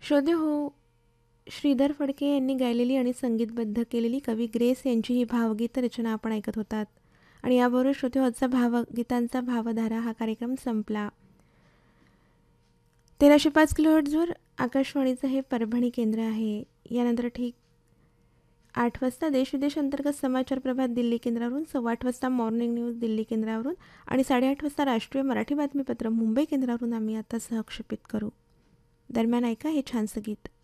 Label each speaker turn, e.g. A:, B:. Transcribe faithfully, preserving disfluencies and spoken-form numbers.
A: श्रोते हो, श्रीधर फडके यांनी गायलेली आणि संगीतबद्ध केलेली कवी ग्रेस यांची ही भावगीत रचना आपण ऐकत होतात. आणि याबरोबर श्रोते हो, आजचा भावगीतांचा भावधारा हा कार्यक्रम संपला. तेराशे पाच किलोहर्ट्झवर आकाशवाणीचं हे परभणी केंद्र आहे. यानंतर ठीक आठ वाजता देशविदेश अंतर्गत समाचार प्रभात दिल्ली केंद्रावरून, सव्वा आठ वाजता मॉर्निंग न्यूज दिल्ली केंद्रावरून आणि साडेआठ वाजता राष्ट्रीय मराठी बातमीपत्र मुंबई केंद्रावरून आम्ही आता सहक्षेपित करू. दरम्यान ऐका हे छानसं गीत.